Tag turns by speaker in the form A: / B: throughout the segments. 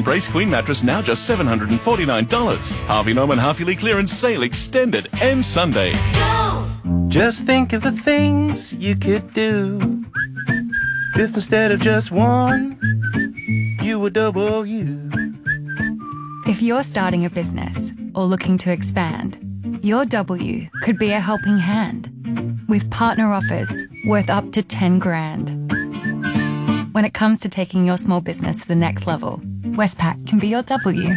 A: Embrace Queen mattress now just $749. Harvey Norman half-yearly clearance sale extended ends Sunday.
B: Just think of the things you could do if instead of just one, you were double you.
C: If you're starting a business or looking to expand, your W could be a helping hand with partner offers worth up to 10 grand. When it comes to taking your small business to the next level, Westpac can be your W.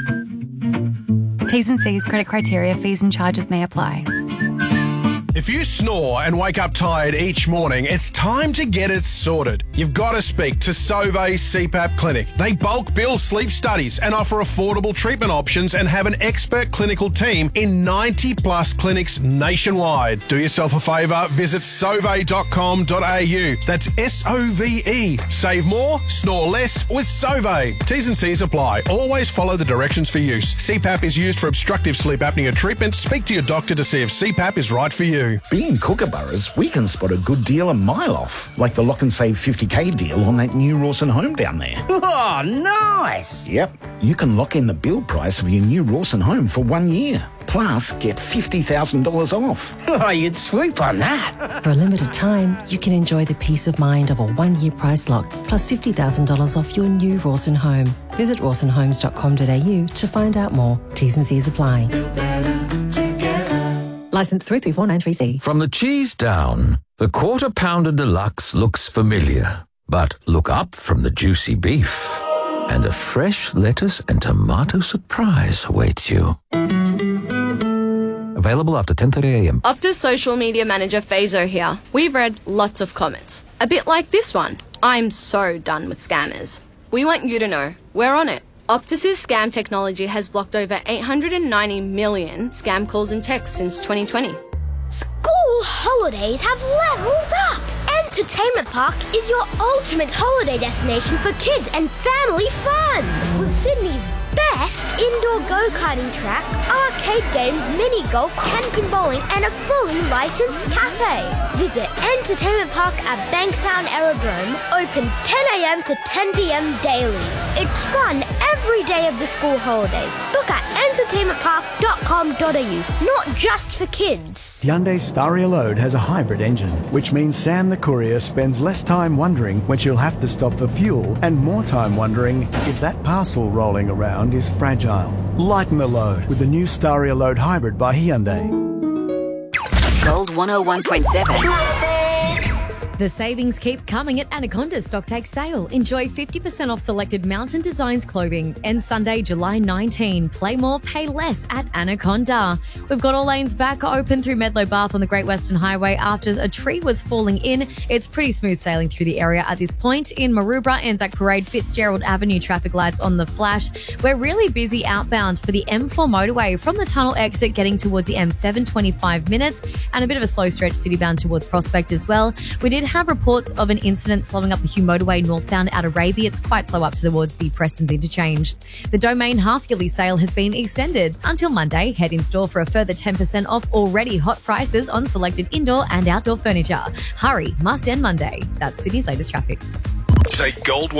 C: T's and C's, credit criteria, fees and charges may apply.
D: If you snore and wake up tired each morning, it's time to get it sorted. You've got to speak to Sauvé CPAP Clinic. They bulk bill sleep studies and offer affordable treatment options and have an expert clinical team in 90 plus clinics nationwide. Do yourself a favour, visit sauve.com.au. That's SOVE. Save more, snore less with Sauvé. T's and C's apply. Always follow the directions for use. CPAP is used for obstructive sleep apnea treatment. Speak to your doctor to see if CPAP is right for you.
E: Being Kookaburras, we can spot a good deal a mile off, like the Lock and Save 50k deal on that new Rawson home down there.
F: Oh, nice!
E: Yep, you can lock in the build price of your new Rawson home for 1 year. Plus, get $50,000 off.
F: Oh, you'd swoop on that.
G: For a limited time, you can enjoy the peace of mind of a 1-year price lock, plus $50,000 off your new Rawson home. Visit rawsonhomes.com.au to find out more. T's and C's apply. Licence 334936C.
H: From the cheese down, the Quarter Pounder Deluxe looks familiar. But look up from the juicy beef, and a fresh lettuce and tomato surprise awaits you. Available after 10:30am.
I: Optus social media manager Fazo here. We've read lots of comments. A bit like this one. I'm so done with scammers. We want you to know we're on it. Optus's scam technology has blocked over 890 million scam calls and texts since 2020.
J: School holidays have leveled up! Entertainment Park is your ultimate holiday destination for kids and family fun! With Sydney's best indoor go-karting track, arcade games, mini golf, camping, bowling and a fully licensed cafe. Visit Entertainment Park at Bankstown Aerodrome, open 10am to 10pm daily. It's fun every day of the school holidays. Book at entertainmentpark.com.au, not just for kids.
K: Hyundai Staria Load has a hybrid engine, which means Sam the courier spends less time wondering when she'll have to stop for fuel and more time wondering if that parcel rolling around is fragile. Lighten the load with the new Staria Load Hybrid by Hyundai.
L: Gold 101.7.
M: The savings keep coming at Anaconda's Stocktake sale. Enjoy 50% off selected Mountain Designs clothing. Ends Sunday, July 19. Play more, pay less at Anaconda. We've got all lanes back open through Medlow Bath on the Great Western Highway after a tree was falling in. It's pretty smooth sailing through the area at this point. In Maroubra, Anzac Parade, Fitzgerald Avenue traffic lights on the flash. We're really busy outbound for the M4 motorway from the tunnel exit getting towards the M7, 25 minutes, and a bit of a slow stretch citybound towards Prospect as well. We did have reports of an incident slowing up the Hugh motorway northbound out of Raby. It's quite slow up towards the Prestons interchange. The Domain half-yearly sale has been extended until Monday. Head in store for a further 10% off already hot prices on selected indoor and outdoor furniture. Hurry, must end Monday. That's Sydney's latest traffic.
N: Take Gold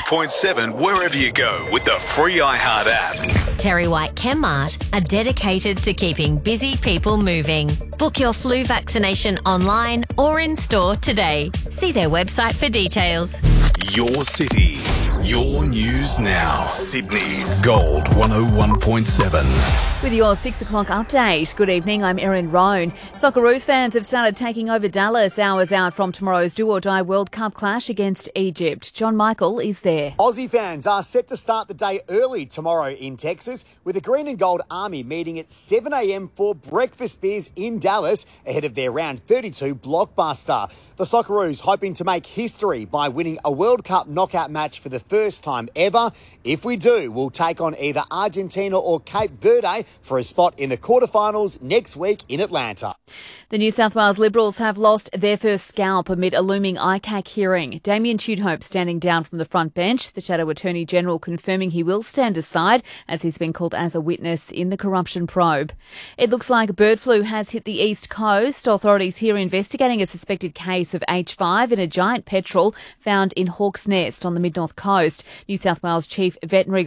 N: 101.7 wherever you go with the free iHeart app.
O: Terry White Chemmart are dedicated to keeping busy people moving. Book your flu vaccination online or in store today. See their website for details.
N: Your city, your news now. Sydney's Gold 101.7.
P: With your 6 o'clock update. Good evening, I'm Erin Roan. Socceroos fans have started taking over Dallas hours out from tomorrow's do-or-die World Cup clash against Egypt. John Michael is there.
Q: Aussie fans are set to start the day early tomorrow in Texas with the Green and Gold Army meeting at 7am for breakfast beers in Dallas ahead of their round 32 blockbuster. The Socceroos hoping to make history by winning a World Cup knockout match for the first time ever. If we do, we'll take on either Argentina or Cape Verde for a spot in the quarterfinals next week in Atlanta.
P: The New South Wales Liberals have lost their first scalp amid a looming ICAC hearing. Damien Tudhope standing down from the front bench, the Shadow Attorney General confirming he will stand aside as he's been called as a witness in the corruption probe. It looks like bird flu has hit the East Coast. Authorities here investigating a suspected case of H5 in a giant petrel found in Hawke's Nest on the Mid-North Coast. New South Wales Chief Veterinary